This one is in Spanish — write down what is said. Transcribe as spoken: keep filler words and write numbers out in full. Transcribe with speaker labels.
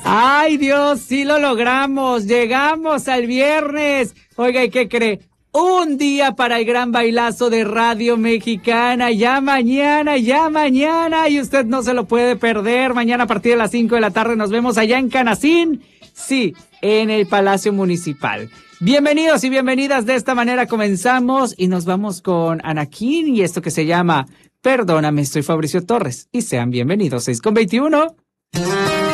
Speaker 1: Ay, Dios, sí lo logramos. Llegamos al viernes. Oiga, ¿y qué cree? Un día para el gran bailazo de Radio Mexicana. Ya mañana, ya mañana. Y usted no se lo puede perder. Mañana a partir de las cinco de la tarde nos vemos allá en Canacín. Sí, en el Palacio Municipal. Bienvenidos y bienvenidas. De esta manera comenzamos y nos vamos con Anakin y esto que se llama Perdóname. Soy Fabricio Torres y sean bienvenidos. seis con veintiuno.